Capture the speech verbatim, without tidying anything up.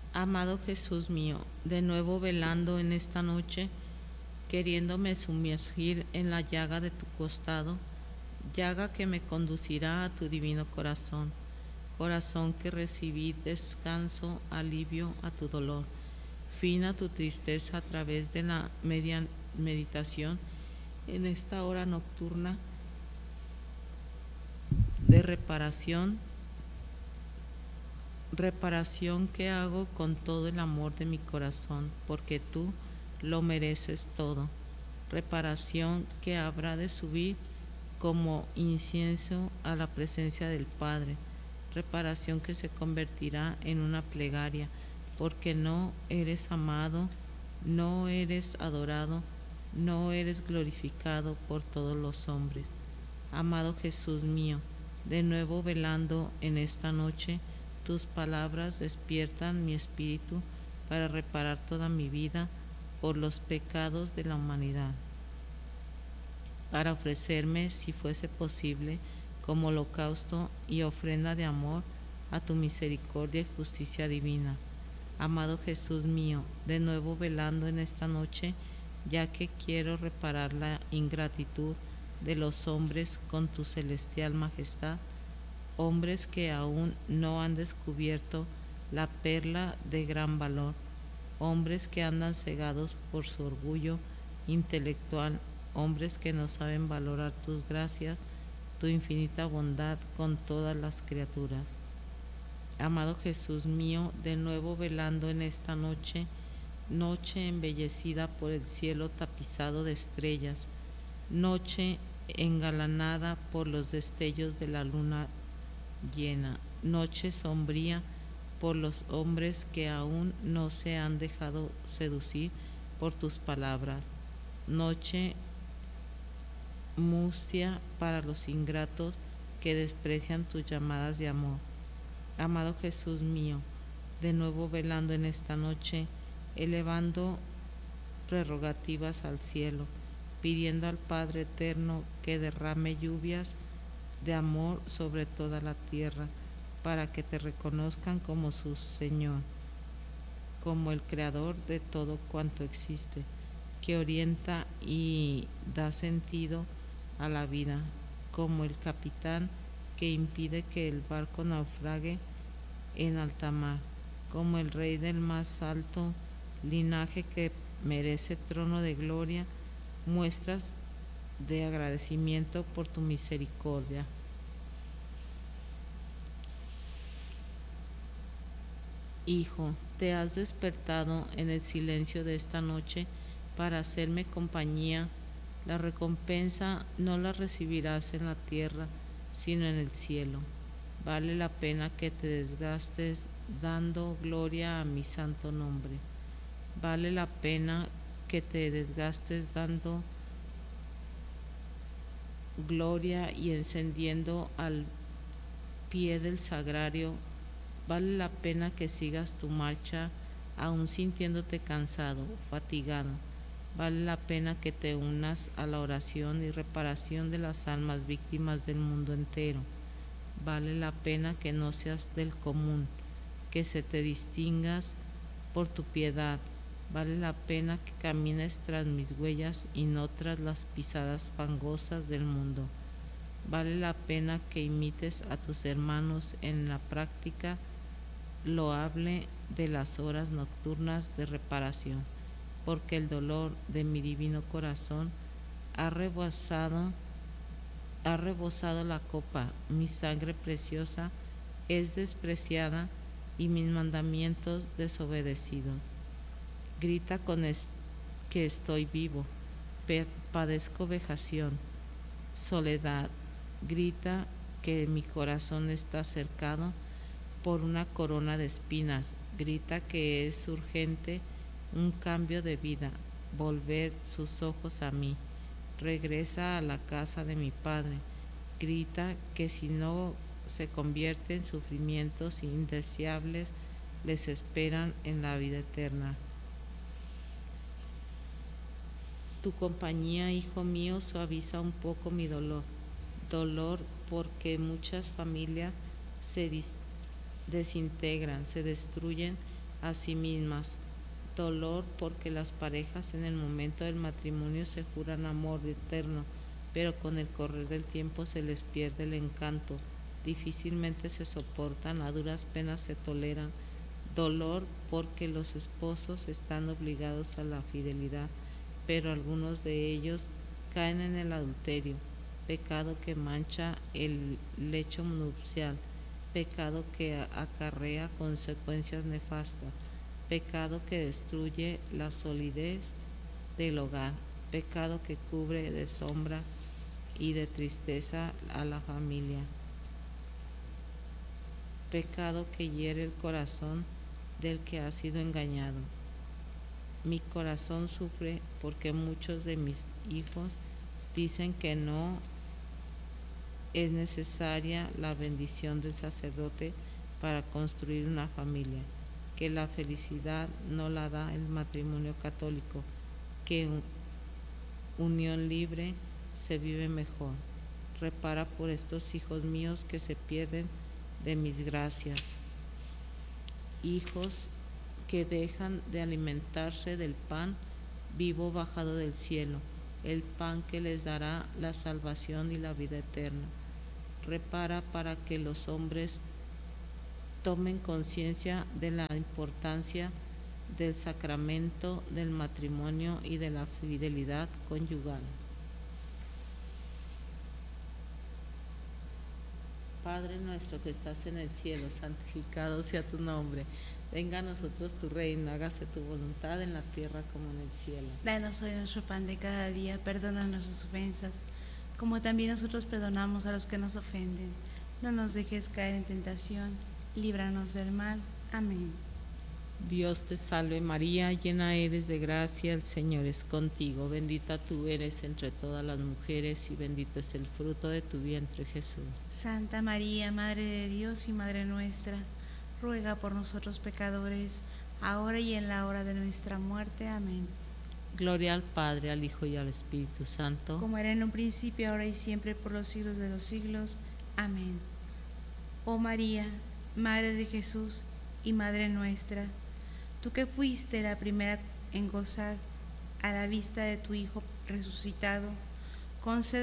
Amado Jesús mío, de nuevo velando en esta noche, queriéndome sumergir en la llaga de tu costado, llaga que me conducirá a tu divino corazón, corazón que recibí descanso, alivio a tu dolor, fin a tu tristeza a través de la media meditación en esta hora nocturna de reparación, reparación que hago con todo el amor de mi corazón, porque tú lo mereces todo, reparación que habrá de subir como incienso a la presencia del Padre, reparación que se convertirá en una plegaria, porque no eres amado, no eres adorado, no eres glorificado por todos los hombres. Amado Jesús mío, de nuevo velando en esta noche, tus palabras despiertan mi espíritu para reparar toda mi vida por los pecados de la humanidad, para ofrecerme, si fuese posible, como holocausto y ofrenda de amor a tu misericordia y justicia divina. Amado Jesús mío, de nuevo velando en esta noche, ya que quiero reparar la ingratitud de los hombres con tu celestial majestad, hombres que aún no han descubierto la perla de gran valor, hombres que andan cegados por su orgullo intelectual, hombres que no saben valorar tus gracias, tu infinita bondad con todas las criaturas. Amado Jesús mío, de nuevo velando en esta noche, noche embellecida por el cielo tapizado de estrellas, noche engalanada por los destellos de la luna llena, noche sombría por los hombres que aún no se han dejado seducir por tus palabras, noche mustia para los ingratos que desprecian tus llamadas de amor. Amado Jesús mío, de nuevo velando en esta noche, elevando prerrogativas al cielo, pidiendo al Padre Eterno que derrame lluvias de amor sobre toda la tierra, para que te reconozcan como su Señor, como el Creador de todo cuanto existe, que orienta y da sentido a la vida, como el capitán que impide que el barco naufrague en alta mar, como el Rey del más alto linaje que merece trono de gloria, muestras de agradecimiento por tu misericordia. Hijo, te has despertado en el silencio de esta noche para hacerme compañía. La recompensa no la recibirás en la tierra, sino en el cielo. Vale la pena que te desgastes dando gloria a mi santo nombre. Vale la pena que te desgastes dando gloria y encendiendo al pie del sagrario. Vale la pena que sigas tu marcha aún sintiéndote cansado, fatigado. Vale la pena que te unas a la oración y reparación de las almas víctimas del mundo entero. Vale la pena que no seas del común, que se te distingas por tu piedad. Vale la pena que camines tras mis huellas y no tras las pisadas fangosas del mundo. Vale la pena que imites a tus hermanos en la práctica loable de las horas nocturnas de reparación, porque el dolor de mi divino corazón ha rebosado, ha rebosado la copa, mi sangre preciosa es despreciada y mis mandamientos desobedecidos. Grita con es que estoy vivo, padezco vejación, soledad. Grita que mi corazón está cercado por una corona de espinas. Grita que es urgente un cambio de vida, volver sus ojos a mí. Regresa a la casa de mi Padre. Grita que si no se convierte en sufrimientos indeseables, les esperan en la vida eterna. Tu compañía, hijo mío, suaviza un poco mi dolor. Dolor porque muchas familias se desintegran, se destruyen a sí mismas. Dolor porque las parejas en el momento del matrimonio se juran amor eterno, pero con el correr del tiempo se les pierde el encanto. Difícilmente se soportan, a duras penas se toleran. Dolor porque los esposos están obligados a la fidelidad, pero algunos de ellos caen en el adulterio, pecado que mancha el lecho nupcial, pecado que acarrea consecuencias nefastas, pecado que destruye la solidez del hogar, pecado que cubre de sombra y de tristeza a la familia, pecado que hiere el corazón del que ha sido engañado. Mi corazón sufre porque muchos de mis hijos dicen que no es necesaria la bendición del sacerdote para construir una familia, que la felicidad no la da el matrimonio católico, que unión libre se vive mejor. Repara por estos hijos míos que se pierden de mis gracias, hijos que dejan de alimentarse del pan vivo bajado del cielo, el pan que les dará la salvación y la vida eterna. Repara para que los hombres tomen conciencia de la importancia del sacramento del matrimonio y de la fidelidad conyugal. Padre nuestro que estás en el cielo, santificado sea tu nombre. Venga a nosotros tu reino, hágase tu voluntad en la tierra como en el cielo. Danos hoy nuestro pan de cada día, perdona nuestras ofensas, como también nosotros perdonamos a los que nos ofenden. No nos dejes caer en tentación, líbranos del mal. Amén. Dios te salve María, llena eres de gracia, el Señor es contigo. Bendita tú eres entre todas las mujeres y bendito es el fruto de tu vientre, Jesús. Santa María, Madre de Dios y Madre nuestra, ruega por nosotros pecadores, ahora y en la hora de nuestra muerte. Amén. Gloria al Padre, al Hijo y al Espíritu Santo. Como era en un principio, ahora y siempre, por los siglos de los siglos. Amén. Oh María, Madre de Jesús y Madre nuestra, tú que fuiste la primera en gozar a la vista de tu Hijo resucitado, concédenos